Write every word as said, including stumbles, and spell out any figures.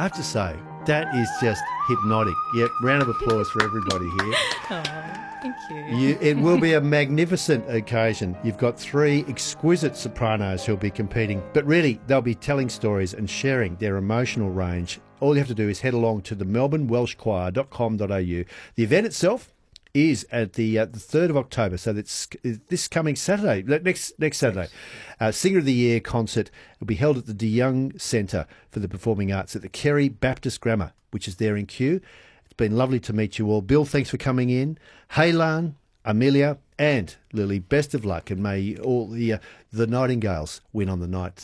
have to say, that is just hypnotic. Yep, round of applause for everybody here. Oh, thank you. You, it will be a magnificent occasion. You've got three exquisite sopranos who'll be competing, but really they'll be telling stories and sharing their emotional range. All you have to do is head along to the melbourne welsh choir dot com dot a u. The event itself is at the uh, the third of October, so that's this coming Saturday, next next Saturday. Uh, Singer of the Year concert will be held at the De Young Centre for the Performing Arts at the Kerry Baptist Grammar, which is there in Kew. It's been lovely to meet you all. Bill, thanks for coming in. Haylan, Amelia and Lily, best of luck, and may all the uh, the Nightingales win on the night.